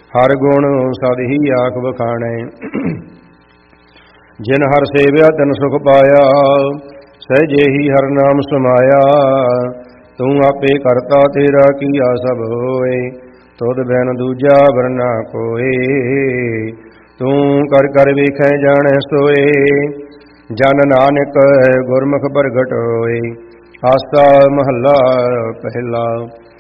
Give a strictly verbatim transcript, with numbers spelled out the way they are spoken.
ਹਰ ਗੁਣ ਸਦ ਹੀ ਆਖ ਬਖਾਣੈ। ਜਿਨ ਹਰ ਸੇਵਿਆ ਤਿਨ ਸੁਖ ਪਾਇਆ, ਸਹਿਜੇ ਹੀ ਹਰ ਨਾਮ ਸਮਾਇਆ। ਤੂੰ ਆਪੇ ਕਰਤਾ ਤੇਰਾ ਕੀਆ ਸਭ ਹੋਏ, ਤੁਧ ਬਿਨ ਦੂਜਾ ਵਰਨਾ ਕੋਏ। ਤੂੰ ਕਰ ਕਰ ਵੇਖੈ ਜਾਣੈ ਸੋਏ, ਜਨ ਨਾਨਕ ਗੁਰਮੁਖ ਪ੍ਰਗਟ ਹੋਏ। ਆਸਾ ਮਹੱਲਾ ਪਹਿਲਾ।